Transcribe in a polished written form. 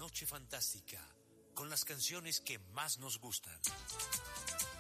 noche fantástica con las canciones que más nos gustan.